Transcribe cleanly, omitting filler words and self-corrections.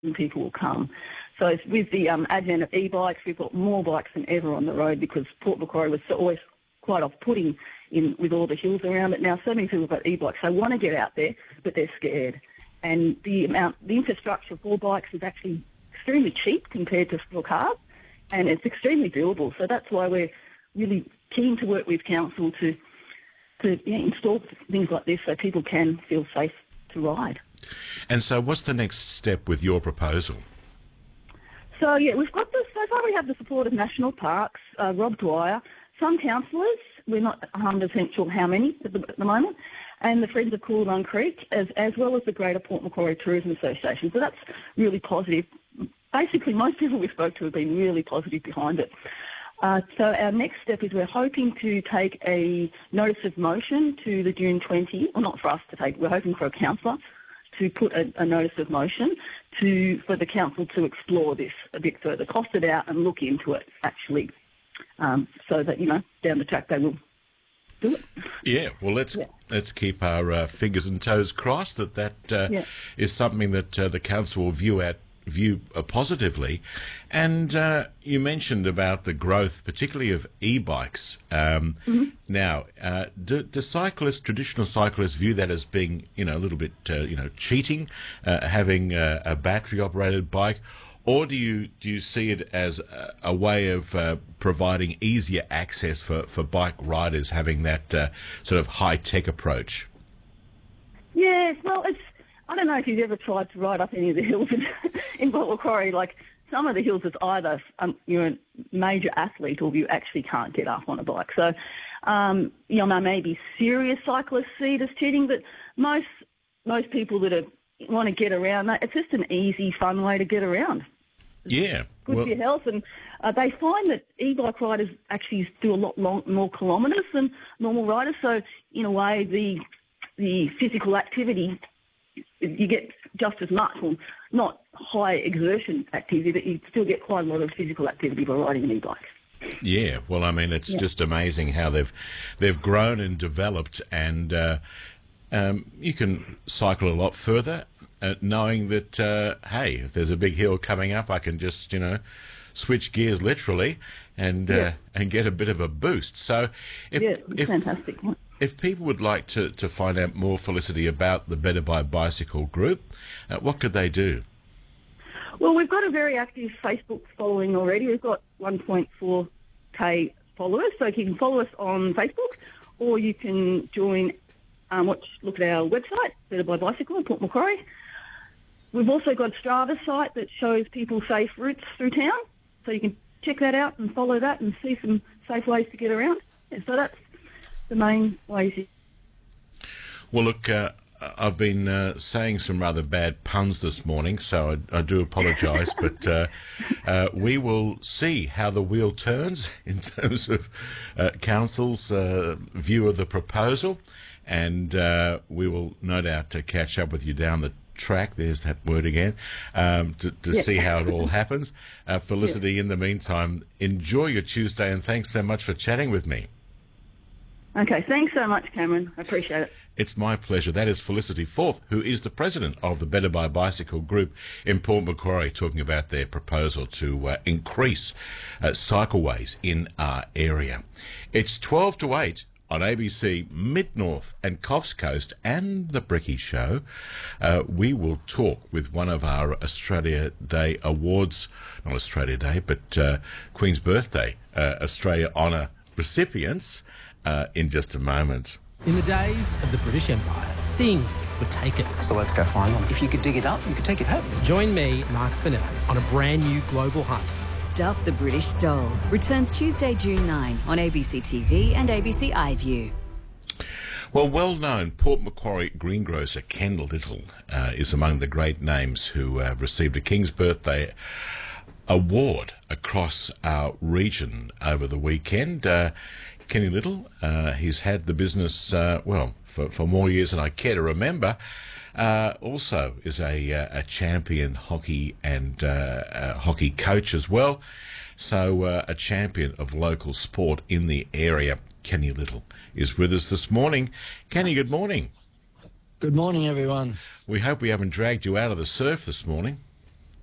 people will come. So with the advent of e-bikes, we've got more bikes than ever on the road because Port Macquarie was always quite off-putting with all the hills around it. Now so many people have got e-bikes. They want to get out there, but they're scared. And the infrastructure for bikes is actually extremely cheap compared to for cars, and it's extremely doable. So that's why we're really keen to work with council to install things like this so people can feel safe to ride. And so what's the next step with your proposal? So, we've got so far we have the support of National Parks, Rob Dwyer, some councillors, we're not 100% sure how many at the moment, and the Friends of Coolabung Creek, as well as the Greater Port Macquarie Tourism Association. So that's really positive. Basically, most people we spoke to have been really positive behind it. So our next step is we're hoping to take a notice of motion to the June 20, or not for us to take, we're hoping for a councillor to put a notice of motion for the council to explore this a bit further, cost it out and look into it actually, so that, down the track they will do it. Yeah, well, let's keep our fingers and toes crossed that is something that the council will view positively. And you mentioned about the growth, particularly of e-bikes. Now, do traditional cyclists view that as being, a little bit, cheating, having a battery-operated bike, or do you see it as a way of providing easier access for bike riders, having that sort of high-tech approach? Yes, well, I don't know if you've ever tried to ride up any of the hills in Port Macquarie. Like, some of the hills, it's either you're a major athlete or you actually can't get up on a bike. So, maybe serious cyclists see it as cheating, but most people that want to get around, it's just an easy, fun way to get around. Yeah. Good for your health. And they find that e-bike riders actually do a lot more kilometres than normal riders. So, in a way, the physical activity, you get just as much, or not high exertion activity, but you still get quite a lot of physical activity by riding an e-bike. Yeah, well, I mean, it's just amazing how they've grown and developed, and you can cycle a lot further, knowing that hey, if there's a big hill coming up, I can just switch gears literally and get a bit of a boost. So, it's fantastic. If people would like to find out more, Felicity, about the Better by Bicycle group, what could they do? Well, we've got a very active Facebook following already. We've got 1.4k followers, so you can follow us on Facebook, or you can join, look at our website, Better by Bicycle in Port Macquarie. We've also got a Strava site that shows people safe routes through town, so you can check that out and follow that and see some safe ways to get around. And so that's the main ways. Well, look, I've been saying some rather bad puns this morning, so I do apologise, but we will see how the wheel turns in terms of Council's view of the proposal, and we will no doubt catch up with you down the track, there's that word again, to see how it all happens. Felicity, in the meantime, enjoy your Tuesday, and thanks so much for chatting with me. Okay, thanks so much, Cameron. I appreciate it. It's my pleasure. That is Felicity Forth, who is the president of the Better by Bicycle group in Port Macquarie, talking about their proposal to increase cycleways in our area. It's 12 to 8 on ABC Mid-North and Coffs Coast and The Bricky Show. We will talk with one of our Australia Day awards, not Australia Day, but Queen's Birthday Australia Honour recipients in just a moment. In the days of the British Empire, things were taken. So let's go find them. If you could dig it up, you could take it home. Join me, Mark Fennell, on a brand new global hunt. Stuff the British Stole returns Tuesday, June 9 on ABC TV and ABC iView. Well, well-known Port Macquarie greengrocer Ken Little is among the great names who have received a King's Birthday award across our region over the weekend. Kenny Little, he's had the business, for more years than I care to remember. Also is a champion hockey and hockey coach as well. So a champion of local sport in the area. Kenny Little is with us this morning. Kenny, good morning. Good morning, everyone. We hope we haven't dragged you out of the surf this morning.